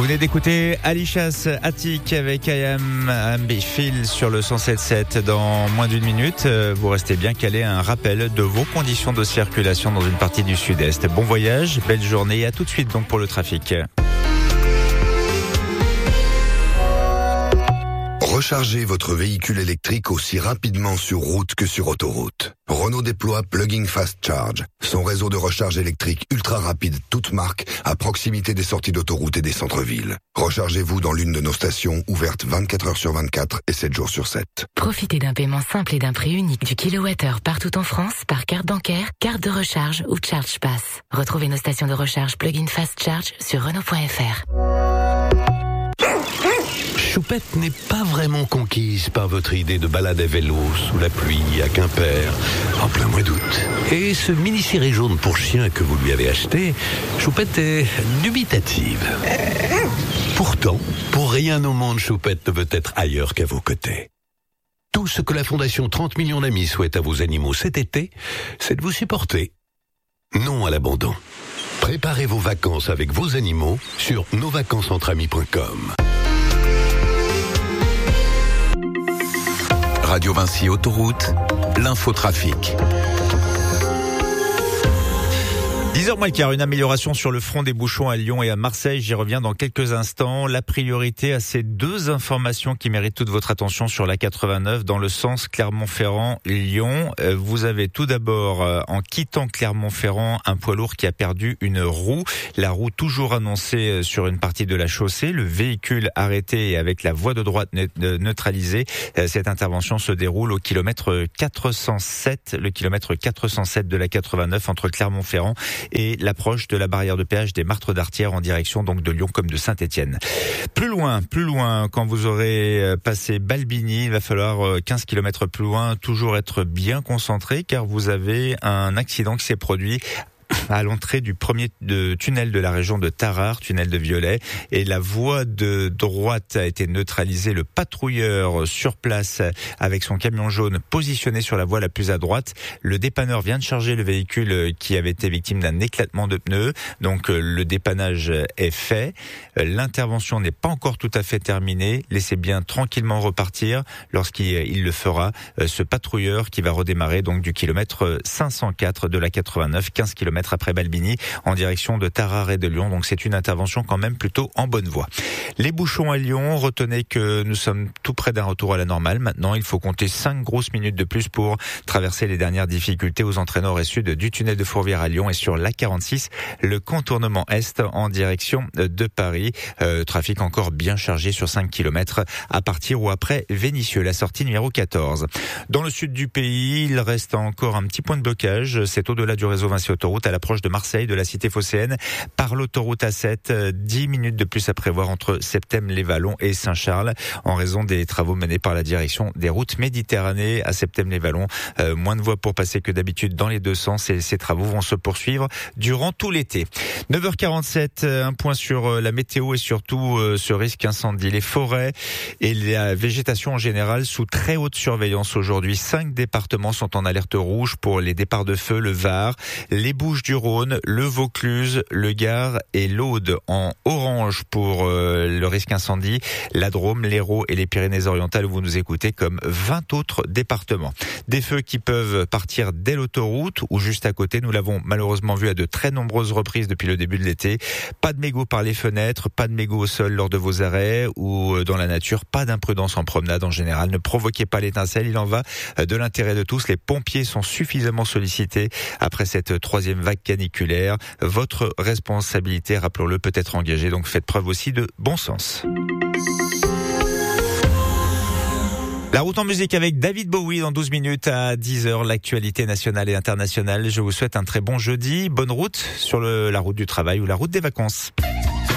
venez d'écouter Alicia's Attic avec I Am Phil sur le 107.7. Dans moins d'une minute, vous restez bien calé à un rappel de vos conditions de circulation dans une partie du sud-est. Bon voyage, belle journée et à tout de suite donc pour le trafic. Rechargez votre véhicule électrique aussi rapidement sur route que sur autoroute. Renault déploie Plug-in Fast Charge, son réseau de recharge électrique ultra rapide toute marque à proximité des sorties d'autoroute et des centres-villes. Rechargez-vous dans l'une de nos stations ouvertes 24 heures sur 24 et 7 jours sur 7. Profitez d'un paiement simple et d'un prix unique du kilowattheure partout en France par carte bancaire, carte de recharge ou Charge Pass. Retrouvez nos stations de recharge Plug-in Fast Charge sur Renault.fr. Choupette n'est pas vraiment conquise par votre idée de balade à vélo sous la pluie à Quimper, en plein mois d'août. Et ce mini-ciré jaune pour chien que vous lui avez acheté, Choupette est dubitative. Pourtant, pour rien au monde, Choupette ne veut être ailleurs qu'à vos côtés. Tout ce que la Fondation 30 millions d'amis souhaite à vos animaux cet été, c'est de vous supporter. Non à l'abandon. Préparez vos vacances avec vos animaux sur nosvacancesentramis.com. Radio Vinci Autoroute, l'infotrafic. 10h moins le quart, une amélioration sur le front des bouchons à Lyon et à Marseille. J'y reviens dans quelques instants. La priorité à ces deux informations qui méritent toute votre attention sur la 89 dans le sens Clermont-Ferrand-Lyon. Vous avez tout d'abord, en quittant Clermont-Ferrand, un poids lourd qui a perdu une roue. La roue toujours annoncée sur une partie de la chaussée. Le véhicule arrêté et avec la voie de droite neutralisée. Cette intervention se déroule au kilomètre 407, le kilomètre 407 de la 89 entre Clermont-Ferrand et l'approche de la barrière de péage des Martres d'Artière en direction donc de Lyon comme de Saint-Étienne. Plus loin, quand vous aurez passé Balbigny, il va falloir 15 km plus loin, toujours être bien concentré car vous avez un accident qui s'est produit à l'entrée du premier tunnel de la région de Tarare, tunnel de Violet, et la voie de droite a été neutralisée. Le patrouilleur sur place avec son camion jaune positionné sur la voie la plus à droite. Le dépanneur vient de charger le véhicule qui avait été victime d'un éclatement de pneus. Donc le dépannage est fait. L'intervention n'est pas encore tout à fait terminée. Laissez bien tranquillement repartir lorsqu'il le fera. Ce patrouilleur qui va redémarrer donc du kilomètre 504 de la 89, 15 km après Balbigny, en direction de Tarare et de Lyon. Donc c'est une intervention quand même plutôt en bonne voie. Les bouchons à Lyon, retenez que nous sommes tout près d'un retour à la normale. Maintenant, il faut compter 5 grosses minutes de plus pour traverser les dernières difficultés aux entrées nord et sud du tunnel de Fourvière à Lyon et sur l'A46, le contournement est en direction de Paris. Trafic encore bien chargé sur 5 km à partir ou après Vénissieux, la sortie numéro 14. Dans le sud du pays, il reste encore un petit point de blocage. C'est au-delà du réseau Vinci Autoroute à l'approche de Marseille, de la cité phocéenne, par l'autoroute A7. 10 minutes de plus à prévoir entre Septème-les-Vallons et Saint-Charles, en raison des travaux menés par la direction des routes Méditerranée à Septème-les-Vallons. Moins de voies pour passer que d'habitude dans les deux sens et ces travaux vont se poursuivre durant tout l'été. 9h47, un point sur la météo et surtout ce risque incendie. Les forêts et la végétation en général sous très haute surveillance aujourd'hui. 5 départements sont en alerte rouge pour les départs de feu, le Var, les Bouches-du-Rhône, le Vaucluse, le Gard et l'Aude. En orange pour le risque incendie, la Drôme, l'Hérault et les Pyrénées-Orientales où vous nous écoutez, comme 20 autres départements. Des feux qui peuvent partir dès l'autoroute ou juste à côté. Nous l'avons malheureusement vu à de très nombreuses reprises depuis le début de l'été. Pas de mégots par les fenêtres, pas de mégots au sol lors de vos arrêts ou dans la nature. Pas d'imprudence en promenade en général. Ne provoquez pas l'étincelle, il en va de l'intérêt de tous. Les pompiers sont suffisamment sollicités après cette troisième vague caniculaire. Votre responsabilité, rappelons-le, peut être engagée. Donc faites preuve aussi de bon sens. La route en musique avec David Bowie dans 12 minutes à 10h, l'actualité nationale et internationale. Je vous souhaite un très bon jeudi, bonne route sur la route du travail ou la route des vacances.